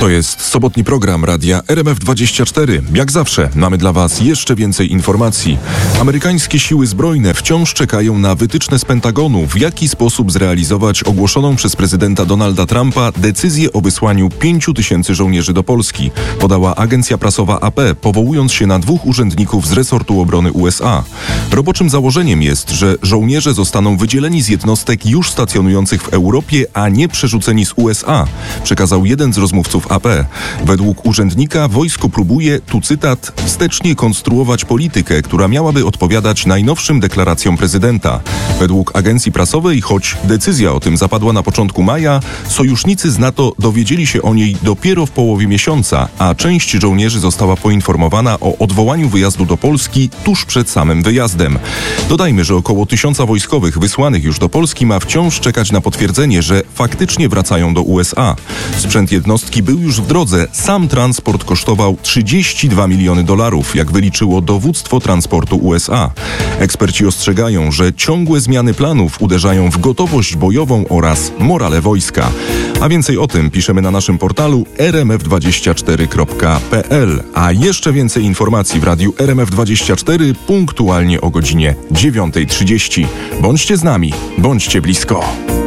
To jest sobotni program radia RMF24. Jak zawsze mamy dla Was jeszcze więcej informacji. Amerykańskie siły zbrojne wciąż czekają na wytyczne z Pentagonu, w jaki sposób zrealizować ogłoszoną przez prezydenta Donalda Trumpa decyzję o wysłaniu 5000 żołnierzy do Polski, podała agencja prasowa AP, powołując się na 2 urzędników z resortu obrony USA. Roboczym założeniem jest, że żołnierze zostaną wydzieleni z jednostek już stacjonujących w Europie, a nie przerzuceni z USA, przekazał jeden z rozmówców AP. Według urzędnika wojsko próbuje, tu cytat, wstecznie konstruować politykę, która miałaby odpowiadać najnowszym deklaracjom prezydenta. Według agencji prasowej, choć decyzja o tym zapadła na początku maja, sojusznicy z NATO dowiedzieli się o niej dopiero w połowie miesiąca, a część żołnierzy została poinformowana o odwołaniu wyjazdu do Polski tuż przed samym wyjazdem. Dodajmy, że około 1000 wojskowych wysłanych już do Polski ma wciąż czekać na potwierdzenie, że faktycznie wracają do USA. Sprzęt jednostki był już w drodze. Sam transport kosztował $32 miliony, jak wyliczyło dowództwo transportu USA. Eksperci ostrzegają, że ciągłe zmiany planów uderzają w gotowość bojową oraz morale wojska. A więcej o tym piszemy na naszym portalu rmf24.pl. A jeszcze więcej informacji w radiu RMF24 punktualnie o godzinie 9:30. Bądźcie z nami, bądźcie blisko.